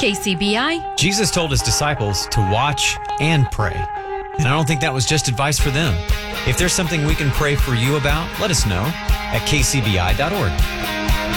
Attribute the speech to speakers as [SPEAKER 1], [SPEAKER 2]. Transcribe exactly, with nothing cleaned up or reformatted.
[SPEAKER 1] K C B I.
[SPEAKER 2] Jesus told his disciples to watch and pray. And I don't think that was just advice for them. If there's something we can pray for you about, let us know at k c b i dot org.